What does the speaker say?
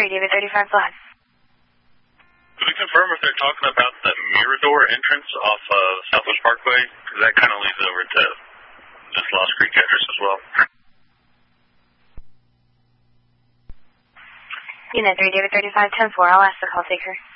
David 35 Flag. Can we confirm if they're talking about the Mirador entrance off Southwest Parkway? Because that kind of leads over to this Lost Creek address as well. Unit 3, David 35, 10-4. I'll ask the call taker.